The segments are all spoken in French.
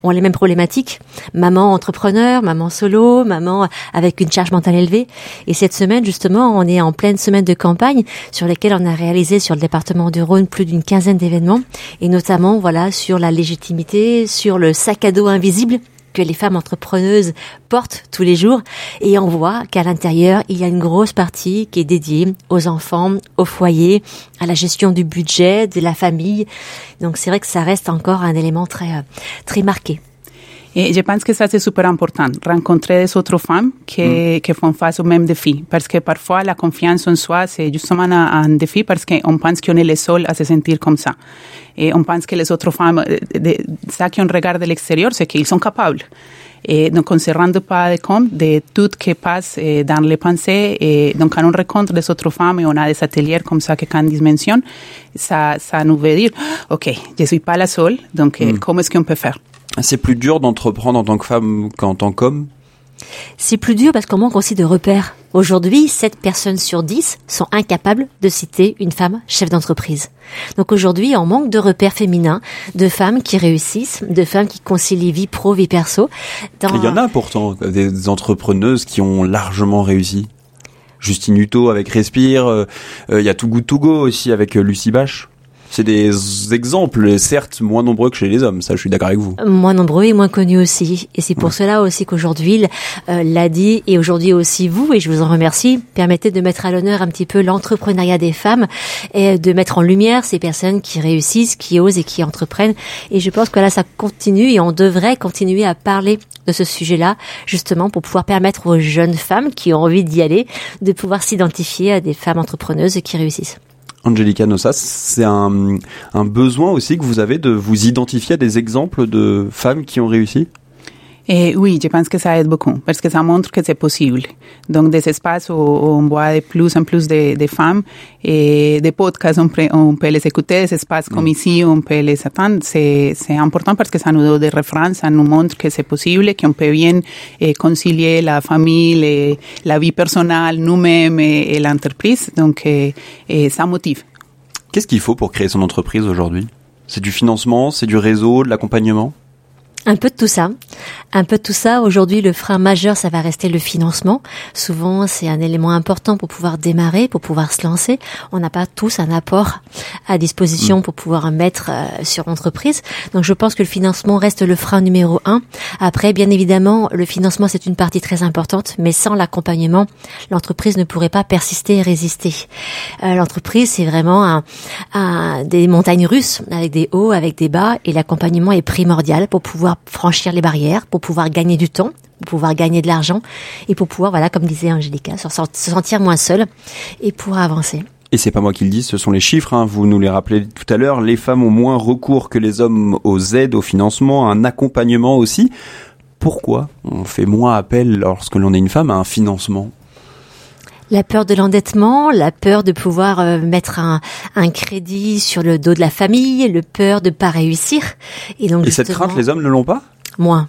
ont les mêmes problématiques. Maman entrepreneur, maman solo, maman avec une charge mentale élevée. Et cette semaine, justement, on est en pleine semaine de campagne sur lesquelles on a réalisé sur le département du Rhône plus d'une quinzaine d'événements. Et notamment, voilà, sur la légitimité, sur le sac à dos invisible que les femmes entrepreneuses portent tous les jours. Et on voit qu'à l'intérieur, il y a une grosse partie qui est dédiée aux enfants, au foyer, à la gestion du budget, de la famille. Donc c'est vrai que ça reste encore un élément très, très marqué. Et je pense que ça, c'est super important, rencontrer des autres femmes qui font face au même défi. Parce que parfois, la confiance en soi, c'est justement un défi parce qu'on pense qu'on est les seuls à se sentir comme ça. Et on pense que les autres femmes, ça qu'on regarde de l'extérieur, c'est qu'ils sont capables. Et donc, on ne se rend pas compte de tout ce qui passe dans les pensées. Et donc, quand on rencontre des autres femmes et on a des ateliers comme ça que Candice mentionne, ça nous veut dire, OK, je ne suis pas la seule, donc comment est-ce qu'on peut faire? C'est plus dur d'entreprendre en tant que femme qu'en tant qu'homme? C'est plus dur parce qu'on manque aussi de repères. Aujourd'hui, 7 personnes sur 10 sont incapables de citer une femme chef d'entreprise. Donc aujourd'hui, on manque de repères féminins, de femmes qui réussissent, de femmes qui concilient vie pro, vie perso. Il y en a pourtant des entrepreneuses qui ont largement réussi. Justine Hutto avec Respire, il y a Too Good To Go aussi avec Lucie Bache. C'est des exemples, certes, moins nombreux que chez les hommes. Ça, je suis d'accord avec vous. Moins nombreux et moins connus aussi. Et c'est pour cela aussi qu'aujourd'hui, l'a dit, et aujourd'hui aussi vous, et je vous en remercie, permettez de mettre à l'honneur un petit peu l'entrepreneuriat des femmes et de mettre en lumière ces personnes qui réussissent, qui osent et qui entreprennent. Et je pense que là, ça continue et on devrait continuer à parler de ce sujet-là, justement, pour pouvoir permettre aux jeunes femmes qui ont envie d'y aller, de pouvoir s'identifier à des femmes entrepreneuses qui réussissent. Angelica Nossas, c'est un besoin aussi que vous avez de vous identifier à des exemples de femmes qui ont réussi? Et oui, je pense que ça aide beaucoup parce que ça montre que c'est possible. Donc, des espaces où on voit de plus en plus de femmes et des podcasts, on peut les écouter, des espaces comme ici, on peut les attendre. C'est important parce que ça nous donne des références, ça nous montre que c'est possible, qu'on peut bien concilier la famille, la vie personnelle, nous-mêmes et l'entreprise. Donc, ça motive. Qu'est-ce qu'il faut pour créer son entreprise aujourd'hui? C'est du financement, c'est du réseau, de l'accompagnement? Un peu de tout ça. Un peu de tout ça. Aujourd'hui, le frein majeur, ça va rester le financement. Souvent, c'est un élément important pour pouvoir démarrer, pour pouvoir se lancer. On n'a pas tous un apport à disposition pour pouvoir mettre sur l'entreprise. Donc, je pense que le financement reste le frein numéro 1. Après, bien évidemment, le financement, c'est une partie très importante, mais sans l'accompagnement, l'entreprise ne pourrait pas persister et résister. L'entreprise, c'est vraiment des montagnes russes, avec des hauts, avec des bas, et l'accompagnement est primordial pour pouvoir franchir les barrières, pour pouvoir gagner du temps, pour pouvoir gagner de l'argent et pour pouvoir, voilà, comme disait Angelica, se sentir moins seule et pouvoir avancer. Et c'est pas moi qui le dis, ce sont les chiffres, hein. Vous nous les rappelez tout à l'heure, les femmes ont moins recours que les hommes aux aides, au financement, à un accompagnement aussi. Pourquoi on fait moins appel lorsque l'on est une femme à un financement? La peur de l'endettement, la peur de pouvoir mettre un crédit sur le dos de la famille, le peur de pas réussir. Et donc, cette crainte, les hommes ne l'ont pas? Moins.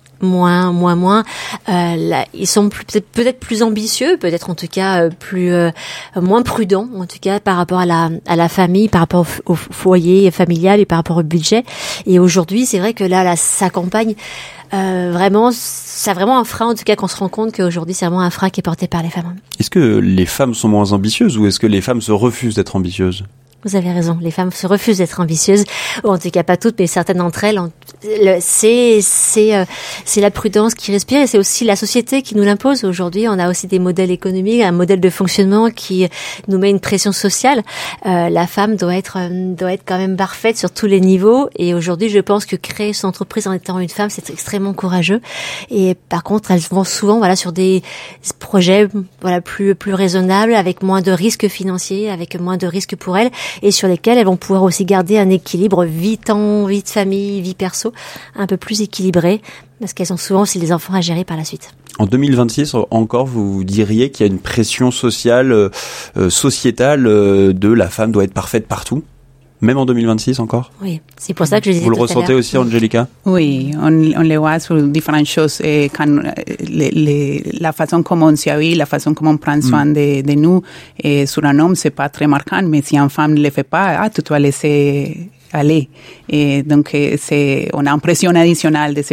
Là, ils sont peut-être plus ambitieux, peut-être en tout cas moins prudents, en tout cas par rapport à la famille, par rapport au foyer familial et par rapport au budget. Et aujourd'hui, c'est vrai que là sa campagne vraiment, c'est vraiment un frein, en tout cas qu'on se rend compte qu'aujourd'hui c'est vraiment un frein qui est porté par les femmes. Est-ce que les femmes sont moins ambitieuses ou est-ce que les femmes se refusent d'être ambitieuses? Vous avez raison, les femmes se refusent d'être ambitieuses, ou en tout cas pas toutes, mais certaines d'entre elles. C'est la prudence qui respire, et c'est aussi la société qui nous l'impose. Aujourd'hui, on a aussi des modèles économiques, un modèle de fonctionnement qui nous met une pression sociale. La femme doit être quand même parfaite sur tous les niveaux, et aujourd'hui, je pense que créer son entreprise en étant une femme, c'est extrêmement courageux. Et par contre, elles vont souvent, voilà, sur des projets, voilà, plus raisonnables, avec moins de risques financiers, avec moins de risques pour elles, et sur lesquelles elles vont pouvoir aussi garder un équilibre vie de famille, vie perso, un peu plus équilibré, parce qu'elles ont souvent aussi des enfants à gérer par la suite. En 2026, encore, vous diriez qu'il y a une pression sociale, sociétale de la femme doit être parfaite partout? Même en 2026 encore? Oui, c'est pour ça que je disais. Vous le ressentez aussi, Angelica? Oui, on le voit sur différentes choses. La façon comme on s'habille, la façon comme on prend soin de nous. Et sur un homme, c'est pas très marquant, mais si une femme ne le fait pas, tu dois laisser aller. Et donc, on a une pression additionnelle de